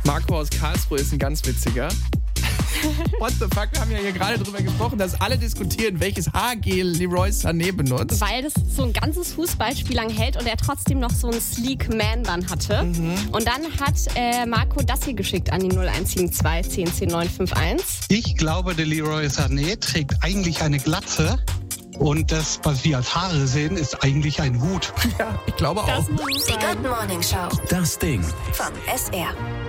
Marco aus Karlsruhe ist ein ganz witziger. What the fuck, wir haben ja hier gerade drüber gesprochen, dass alle diskutieren, welches Haargel Leroy Sané benutzt. Weil das so ein ganzes Fußballspiel lang hält und er trotzdem noch so einen sleek Man-Bun hatte. Und dann hat Marco das hier geschickt an die 0172 10 10 951. Ich glaube, der Leroy Sané trägt eigentlich eine Glatze. Und das, was wir als Haare sehen, ist eigentlich ein Hut. Ja, ich glaube auch. Das muss Die Good Morning Show. Das Ding. Von SR.